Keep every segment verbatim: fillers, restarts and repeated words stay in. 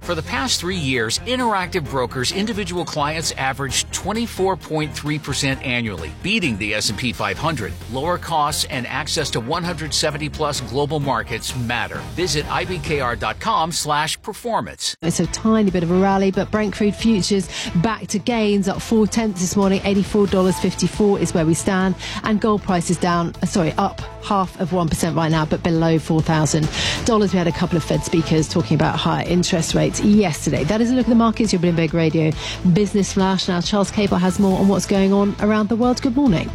For the past three years, Interactive Brokers individual clients averaged twenty-four point three percent annually, beating the S and P five hundred. Lower costs and access to one hundred seventy plus global markets matter. Visit I B K R dot com slash performance. It's a tiny bit of a rally, but Brent crude futures back to gains, up four tenths this morning. eighty-four dollars fifty-four is where we stand. And gold price is down, uh, sorry, up half of one percent right now, but below four thousand dollars. We had a couple of Fed speakers talking about higher interest rates yesterday. That is a look at the markets. Your Bloomberg Radio Business Flash. Now, Charles Cable has more on what's going on around the world. Good morning.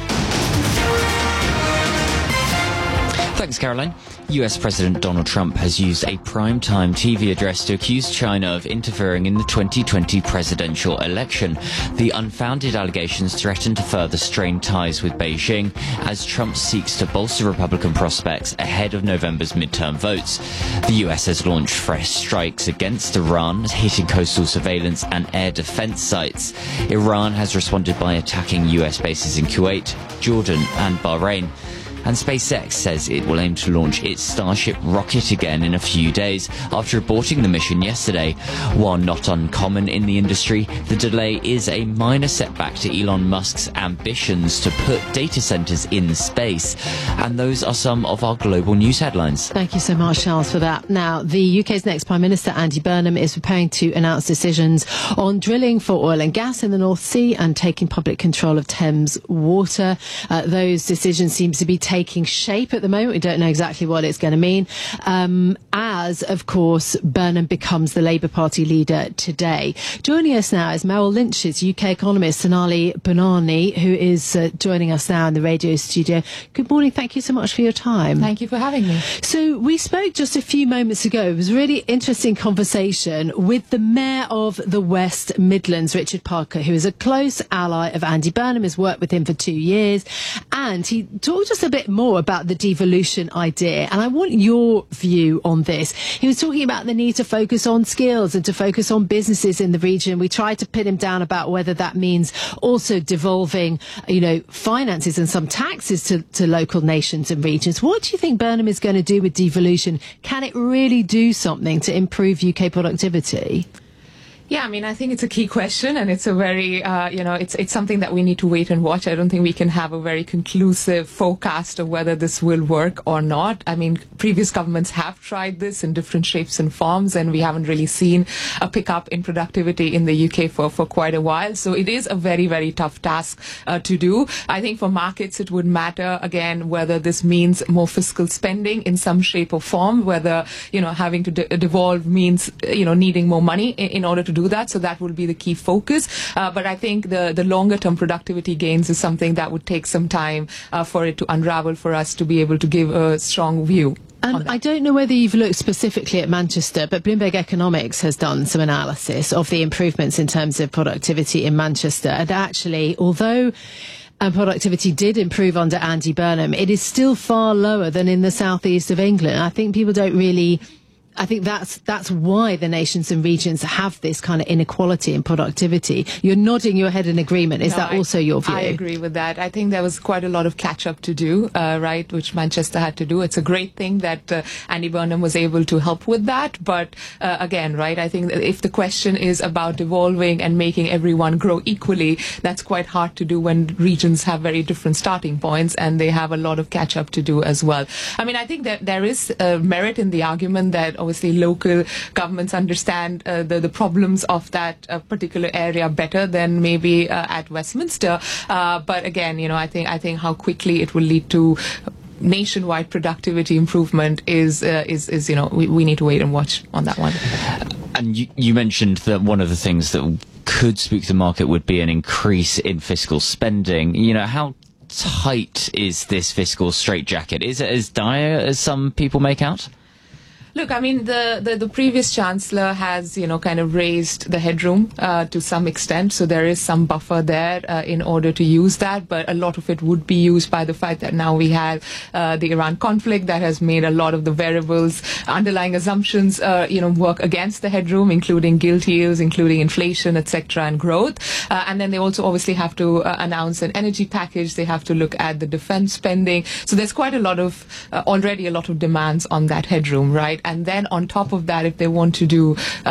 Thanks, Caroline. U S President Donald Trump has used a primetime T V address to accuse China of interfering in the twenty twenty presidential election. The unfounded allegations threaten to further strain ties with Beijing as Trump seeks to bolster Republican prospects ahead of November's midterm votes. The U S has launched fresh strikes against Iran, hitting coastal surveillance and air defense sites. Iran has responded by attacking U S bases in Kuwait, Jordan and Bahrain. And SpaceX says it will aim to launch its Starship rocket again in a few days after aborting the mission yesterday. While not uncommon in the industry, the delay is a minor setback to Elon Musk's ambitions to put data centers in space. And those are some of our global news headlines. Thank you so much, Charles, for that. Now, the U K's next Prime Minister, Andy Burnham, is preparing to announce decisions on drilling for oil and gas in the North Sea and taking public control of Thames water. Uh, those decisions seem to be taken taking shape at the moment. We don't know exactly what it's going to mean. Um, as, of course, Burnham becomes the Labour Party leader today. Joining us now is Merrill Lynch's U K economist, Sonali Bonani, who is uh, joining us now in the radio studio. Good morning. Thank you so much for your time. Thank you for having me. So we spoke just a few moments ago. It was a really interesting conversation with the Mayor of the West Midlands, Richard Parker, who is a close ally of Andy Burnham, has worked with him for two years. And he talked just a bit more about the devolution idea, and I want your view on this. He was talking about the need to focus on skills and to focus on businesses in the region. We tried to pin him down about whether that means also devolving, you know, finances and some taxes to, to local nations and regions. What do you think Burnham is going to do with devolution? Can it really do something to improve U K productivity? Yeah, I mean, I think it's a key question, and it's a very, uh, you know, it's it's something that we need to wait and watch. I don't think we can have a very conclusive forecast of whether this will work or not. I mean, previous governments have tried this in different shapes and forms, and we haven't really seen a pickup in productivity in the U K for, for quite a while. So it is a very, very tough task uh, to do. I think for markets, it would matter, again, whether this means more fiscal spending in some shape or form, whether, you know, having to de- devolve means, you know, needing more money in, in order to do that. So that will be the key focus. Uh, but I think the, the longer term productivity gains is something that would take some time uh, for it to unravel, for us to be able to give a strong view. And I don't know whether you've looked specifically at Manchester, but Bloomberg Economics has done some analysis of the improvements in terms of productivity in Manchester. And actually, although and productivity did improve under Andy Burnham, it is still far lower than in the southeast of England. I think people don't really... I think that's that's why the nations and regions have this kind of inequality in productivity. You're nodding your head in agreement. Is no, that I, also your view? I agree with that. I think there was quite a lot of catch-up to do, uh, right, which Manchester had to do. It's a great thing that uh, Andy Burnham was able to help with that. But uh, again, right, I think that if the question is about devolving and making everyone grow equally, that's quite hard to do when regions have very different starting points and they have a lot of catch-up to do as well. I mean, I think that there is uh, merit in the argument that obviously local governments understand uh, the, the problems of that uh, particular area better than maybe uh, at Westminster. Uh, but again, you know, I think I think how quickly it will lead to nationwide productivity improvement is uh, is is you know we, we need to wait and watch on that one. And you, you mentioned that one of the things that could spook the market would be an increase in fiscal spending. You know, how tight is this fiscal straitjacket? Is it as dire as some people make out? Look, I mean, the, the, the previous chancellor has, you know, kind of raised the headroom uh, to some extent. So there is some buffer there uh, in order to use that. But a lot of it would be used by the fact that now we have uh, the Iran conflict that has made a lot of the variables, underlying assumptions, uh, you know, work against the headroom, including gilt yields, including inflation, et cetera, and growth. Uh, and then they also obviously have to uh, announce an energy package. They have to look at the defense spending. So there's quite a lot of, uh, already a lot of demands on that headroom, right? And then on top of that, if they want to do